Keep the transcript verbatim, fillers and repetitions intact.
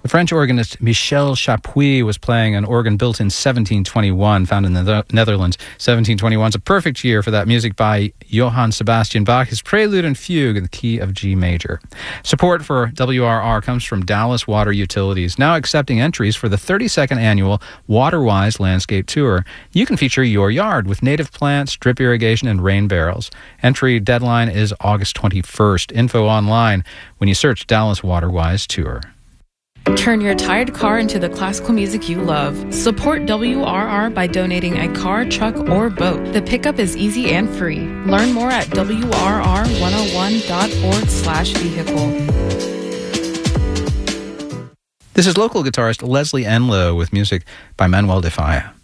The French organist Michel Chapuis was playing an organ built in seventeen twenty-one, found in the Netherlands. seventeen twenty-one is a perfect year for that music by Johann Sebastian Bach, his Prelude and Fugue in the key of G major. Support for W R R comes from Dallas Water Utilities, now accepting entries for the thirty-second annual Waterwise Landscape Tour. You can feature your yard with native plants, drip irrigation, and rain barrels. Entry deadline is August twenty-first. Info online when you search Dallas Waterwise Tour. Turn your tired car into the classical music you love. Support W R R by donating a car, truck, or boat. The pickup is easy and free. Learn more at W R R one oh one dot org slash vehicle. This is local guitarist Leslie Enlow with music by Manuel de Falla.